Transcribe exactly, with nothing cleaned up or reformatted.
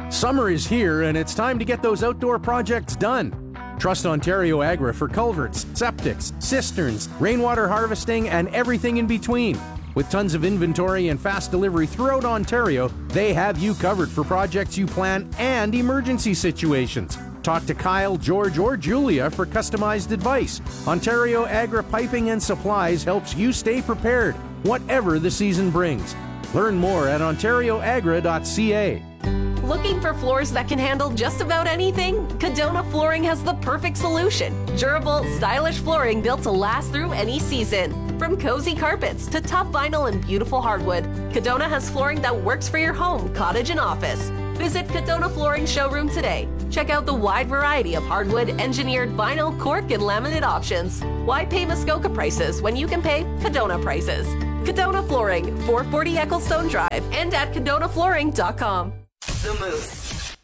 Summer is here and it's time to get those outdoor projects done. Trust Ontario Agra for culverts, septics, cisterns, rainwater harvesting, and everything in between. With tons of inventory and fast delivery throughout Ontario, they have you covered for projects you plan and emergency situations. Talk to Kyle, George, or Julia for customized advice. Ontario Agra Piping and Supplies helps you stay prepared, whatever the season brings. Learn more at ontario agra dot c a. Looking for floors that can handle just about anything? Cadona Flooring has the perfect solution. Durable, stylish flooring built to last through any season. From cozy carpets to tough vinyl and beautiful hardwood, Cadona has flooring that works for your home, cottage, and office. Visit Cadona Flooring showroom today. Check out the wide variety of hardwood, engineered vinyl, cork, and laminate options. Why pay Muskoka prices when you can pay Cadona prices? Cadona Flooring, four forty Ecclestone Drive, and at cadona flooring dot com. The Moose.